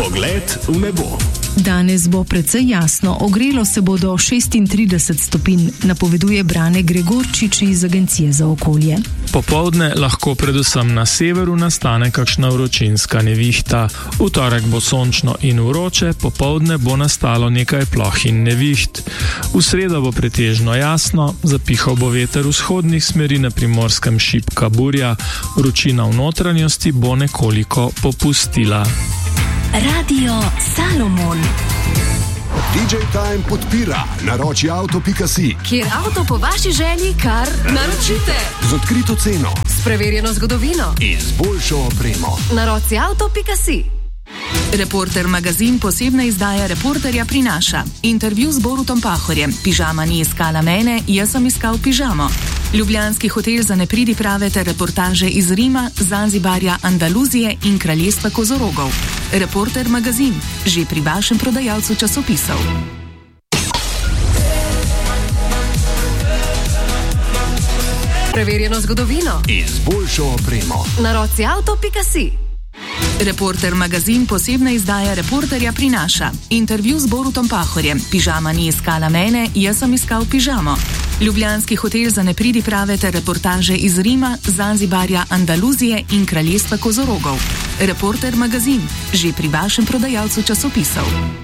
Pogled v nebo. Danes bo precej jasno, ogrelo se bo do 36 stopinj, napoveduje Brane Gregorčič iz Agencije za okolje. Popoldne lahko predvsem na severu nastane kakšna vročinska nevihta. V torek bo sončno in vroče, popoldne bo nastalo nekaj ploh in neviht. V sredo bo pretežno jasno, zapihal bo veter vzhodnih smeri, na Primorskem šibka burja, vročina v notranjosti bo nekoliko popustila. Radio Salomon. DJ Time podpira naroči avto.si, Kjer avto po vaši želji kar naročite. z odkrito ceno S preverjeno zgodovino. in z boljšo opremo. Naroči avto.si. Reporter magazin posebna izdaja Reporterja prinaša intervju z Borutom Pahorjem. Pižama ni iskala mene, jaz sem iskal pižamo. Ljubljanski hotel za nepridiprave ter reportaže iz Rima, Zanzibarja, Andaluzije in kraljestva kozorogov. Reporter magazin, že pri vašem prodajalcu časopisov. Preverjeno zgodovino. In z boljšo opremo. Naroči avto.si. Reporter magazin posebna izdaja Reporterja prinaša intervju z Borutom Pahorjem. Pižama ni iskala mene, jaz sem iskal pižamo. Ljubljanski hotel za nepridiprave ter reportaže iz Rima, Zanzibarja, Andaluzije in kraljestva kozorogov. Reporter magazin, že pri vašem prodajalcu časopisov.